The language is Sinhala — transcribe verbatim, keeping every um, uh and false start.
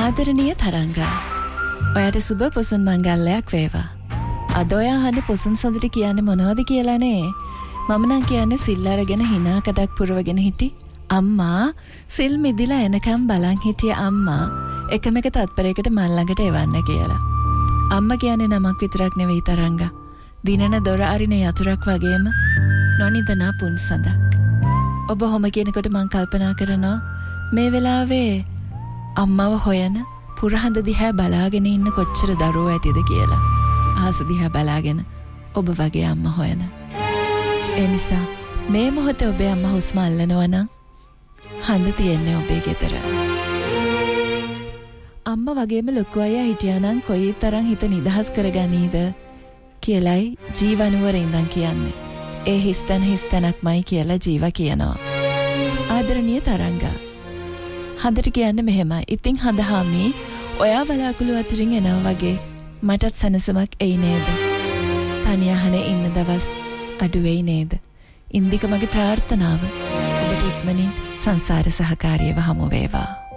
ආදරණීය තරංගා, ඔයාට සුබ පොසොන් මංගල්‍යයක් වේවා. අද ඔයා අහන්නේ පොසොන් සඳට කියන්නේ මොනවද කියලානේ. මම නම් කියන්නේ සිල් අරගෙන hina කඩක් පුරවගෙන හිටි අම්මා, සිල් මිදිලා එනකම් බලන් හිටිය අම්මා එකම එක තත්පරයකට මල් ළඟට එවන්න කියලා. අම්මා කියන්නේ නමක් විතරක් නෙවෙයි තරංගා. දිනන දොර අරින යතුරක් වගේම නොනිදනා පුන්සඳක්. ඔබ හොම කියනකොට මං කල්පනා කරනවා මේ වෙලාවේ අම්මව හොයන පුරහඳ දිහා බලාගෙන ඉන්න කොච්චර දරුවෝ ඇතිද කියලා. ආස දිහා බලාගෙන ඔබ වගේ අම්මා හොයන. ඒ නිසා මේ මොහොතේ ඔබේ අම්මා හුස්ම අල්ලනවා නම් හඳ තියන්නේ ඔබේ ගෙදර. අම්මා වගේම ලොකු අයියා හිටියා නම් කොයි තරම් හිත නිදහස් කරගනීද කියලයි ජීවනුවර ඉඳන් කියන්නේ. ඒ හිස්තන හිස්තනක්මයි කියලා ජීව කියනවා. ආදරණීය තරංගා, හඳට කියන්නේ මෙහෙමයි. ඉතින් හඳ හාමි ඔයා වලාකුළු අතරින් එනවා වගේ මටත් සනසමක් එයි නේද? තනියහනේ ඉන්න දවස් අඩු වෙයි නේද? ඉන්දික මගේ ප්‍රාර්ථනාව ඔබට ඉක්මනින් සංසාර සහකාරියව හමු වේවා.